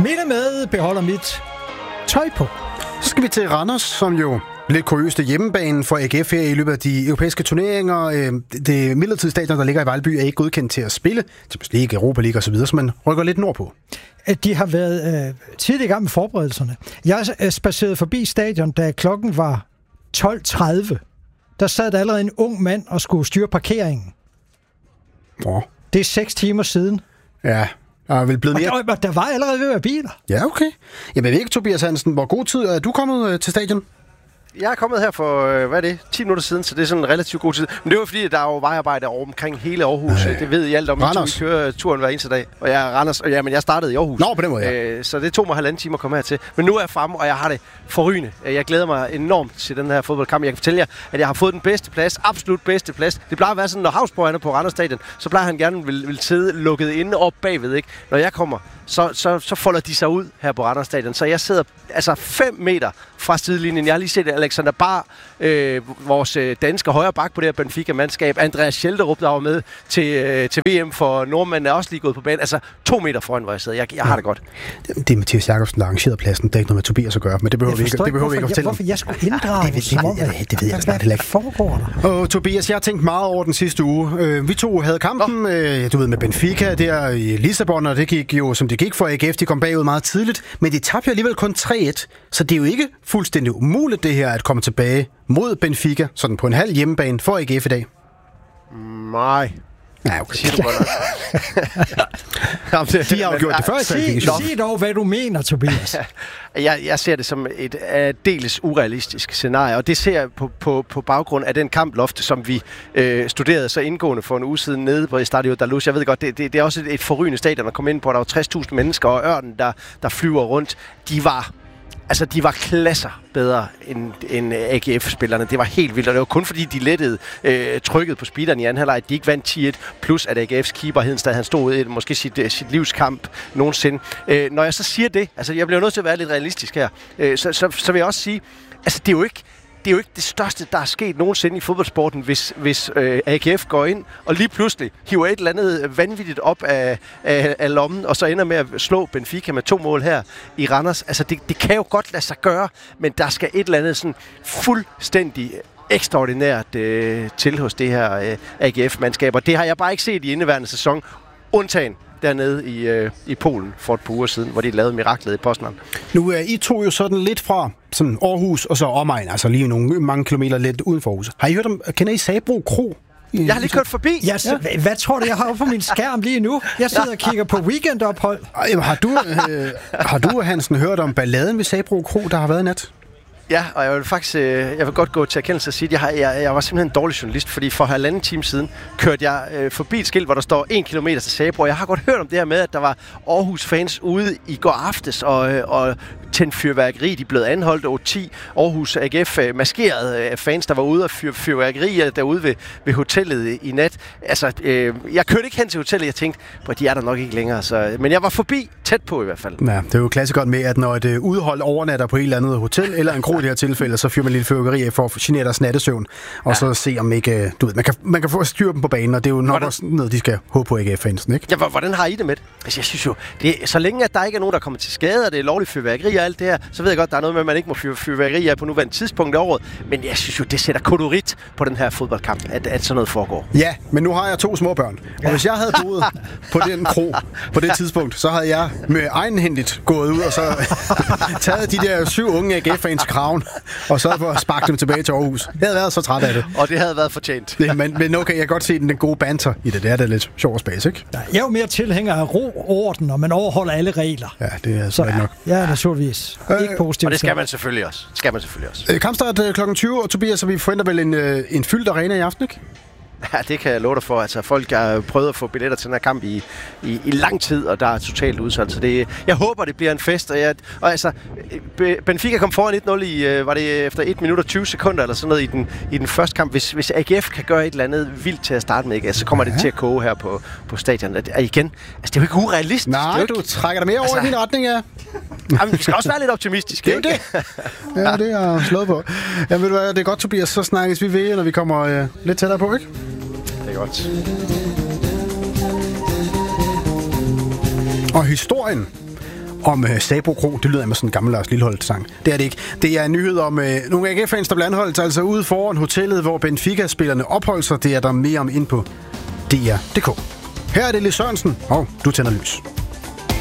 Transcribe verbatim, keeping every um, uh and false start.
Minde med beholder mit tøj på. Så skal vi til Randers, som jo lidt kuriøst hjemmebane for A G F her i løbet af de europæiske turneringer. Det midlertidige stadion, der ligger i Vejlby, er ikke godkendt til at spille. Champions League, Europa League osv., så man rykker lidt nordpå. De har været øh, tidligt i gang med forberedelserne. Jeg er spaceret forbi stadion, da klokken var tolv tredive. Der sad der allerede en ung mand og skulle styre parkeringen. Oh. Det er seks timer siden. Ja, jeg er vel blevet mere... Og der, der var allerede ved at være biler. Ja, okay. Jeg ved ikke, Tobias Hansen, hvor god tid er du kommet til stadion? Jeg er kommet her for, hvad er det, ti minutter siden, så det er sådan en relativt god tid. Men det var fordi, der er jo vejarbejde over omkring hele Aarhus. Øh, det ved I alt om. Randers. Vi kører turen hver eneste dag. Og jeg er Randers, og ja, men jeg startede i Aarhus. Nå, på den måde, ja. øh, Så det tog mig halvanden time at komme hertil. Men nu er jeg fremme, og jeg har det forrygende. Jeg glæder mig enormt til den her fodboldkamp. Jeg kan fortælle jer, at jeg har fået den bedste plads, absolut bedste plads. Det plejer at være sådan, når Havsborg er på Randers Stadion, så plejer han gerne vil, vil sidde lukket inde op bagved, ikke? Når jeg kommer, så, så, så folder de sig ud her på Randers Stadion. Så jeg sidder altså fem meter fra sidelinjen. Jeg har lige set Alexander Bar, øh, vores øh, danske højre bak på det her Benfica-mandskab. Andreas Schelderup, der var med til, øh, til V M for nordmændene, er også lige gået på banen. Altså to meter foran, hvor jeg sidder. Jeg, jeg har det godt. Det, det er Mathias Jacobsen, der arrangerede pladsen. Det er ikke noget med Tobias at gøre, men det behøver vi ikke, det behøver vi ikke at fortælle om. Hvorfor jeg skulle inddrage? Det, det, det, det, det ved jeg snart heller ikke. Hvad foregår der? Og Tobias, jeg har tænkt meget over den sidste uge. Vi to havde kampen, øh, du ved, med Benfica der i Lissabon, og det gik jo, som det gik for A G F. De kom bagud meget tidligt, men de tabte jo alligevel kun tre et. Så det er jo ikke fuldstændig umuligt, det her, at komme tilbage mod Benfica, sådan på en halv hjemmebane for A G F i dag. Nej. Nej, okay. Siger du godt nok. De har jo gjort det før i kvalifikationen. Sig dog, hvad du mener, Tobias. jeg, jeg ser det som et aldeles urealistisk scenarie, og det ser jeg på, på, på baggrund af den kamploft, som vi øh, studerede så indgående for en uge siden nede på Estadio Daluz. Jeg ved godt, det, det, det er også et, et forrygende stadion at komme ind på. Der var tres tusind mennesker, og ørnen, der, der flyver rundt, de var... Altså, de var klasser bedre end, end A G F-spillerne. Det var helt vildt, og det var kun fordi, de lettede øh, trykket på speederen i anden halvleg, at de ikke vandt ti et, plus at A G F's keeper Hedenstad, han stod i måske sit, sit livskamp nogensinde. Øh, når jeg så siger det, altså jeg bliver nødt til at være lidt realistisk her, øh, så, så, så vil jeg også sige, altså det er jo ikke Det er jo ikke det største, der er sket nogensinde i fodboldsporten, hvis, hvis øh, A G F går ind og lige pludselig hiver et eller andet vanvittigt op af, af, af lommen, og så ender med at slå Benfica med to mål her i Randers. Altså, det, det kan jo godt lade sig gøre, men der skal et eller andet sådan fuldstændig ekstraordinært øh, til hos det her øh, A G F-mandskab. Og det har jeg bare ikke set i indeværende sæson, undtagen dernede i, øh, i Polen for et par uger siden, hvor de lavede miraklet i Poznan. Nu er I to jo sådan lidt fra sådan Aarhus og så omegn, altså lige nogle mange kilometer lidt uden for Aarhus. Har I hørt om, kender I Sabro Kro? Jeg har lige kørt forbi. Jeg, ja. Hvad tror du, jeg har på min skærm lige nu? Jeg sidder og kigger på weekendophold. Ej, har du, øh, har du, Hansen, hørt om balladen ved Sabro Kro, der har været i nat? Ja, og jeg vil faktisk øh, jeg vil godt gå til erkendelse og sige, at jeg, har, jeg, jeg var simpelthen en dårlig journalist, fordi for halvanden time siden kørte jeg øh, forbi et skilt, hvor der står en kilometer til Sabro. Jeg har godt hørt om det her med, at der var Aarhus-fans ude i går aftes og, øh, og tændte fyrværkeri. De blev anholdt over ti Aarhus A G F øh, maskerede øh, fans, der var ude og fyr, fyrværkeri derude ved, ved hotellet i nat. Altså, øh, jeg kørte ikke hen til hotellet, jeg tænkte, at de er der nok ikke længere. Så, men jeg var forbi, tæt på i hvert fald. Ja, det er jo klassikeren med, at når et øh, udhold overnatter på et eller andet hotel eller en kro i det her tilfælde, så fyrer man lidt fyrværkeri af for at genere deres nattesøvn, og ja. så se om ikke, du ved, man kan, man kan få styr dem på banen, og det er jo nok hvordan? Også noget, de skal håbe på A G F-fansen, ikke? Ja, hvordan har I det med det? Altså, jeg synes jo, det er, så længe at der ikke er nogen, der kommer til skade, og det er lovligt fyrværkeri og alt det her, så ved jeg godt, der er noget med, at man ikke må fyre fyrværkeri af på nuværende tidspunkt i året, men jeg synes jo, det sætter kolorit på den her fodboldkamp, at, at sådan noget foregår. Ja, men nu har jeg to små børn, og ja. hvis jeg havde boet på den kro på det tidspunkt, så havde jeg med egenhændigt gået ud og så taget de der syv unge A G F-fans kraven, og så for at sparke dem tilbage til Aarhus. Jeg havde været så træt af det. Og det havde været fortjent. Det, men, men okay, jeg kan godt se den gode banter i det. Det er da lidt sjov og spas, ikke? Ja, jeg er jo mere tilhænger af ro og orden, og man overholder alle regler. Ja, det er så ja, nok. Ja, naturligvis. Øh, ikke positivt. Og det skal man selvfølgelig også. Det skal man selvfølgelig også. Øh, kampstart øh, klokken tyve, og Tobias, så vi forventer vel en, øh, en fyldt arena i aften, ikke? Ja, det kan jeg love dig for. Altså, folk har prøvet at få billetter til den her kamp i, i, i lang tid, og der er totalt udsolgt. Så det, jeg håber, det bliver en fest. Og, jeg, og altså, Benfica kom foran et nul i, var det efter et minut og tyve sekunder, eller sådan noget i den, i den første kamp. Hvis, hvis A G F kan gøre et eller andet vildt til at starte med, ikke? Altså, så kommer ja. det til at koge her på, på stadion. Og igen, altså, det er jo ikke urealistisk. Nej, ikke... du trækker dig mere over altså... i min retning, ja. Jamen, vi skal også være lidt optimistiske. Det er det. Ja, det er jeg slået på. Jamen, ved du hvad, det er godt, Tobias. Så snakkes vi ved, når vi kommer øh, lidt tættere på, ikke? Det er godt. Og historien om uh, Sabro Kro. Det lyder med sådan en gammel Lars Lilholt-sang. Det er det ikke. Det er en nyhed om uh, nogle A G F-fans, der bliver anholdt altså ude foran hotellet, hvor Benfica-spillerne opholder sig. Det er der mere om ind på D R punktum d k. Her er det Lis Sørensen, og du tænder lys.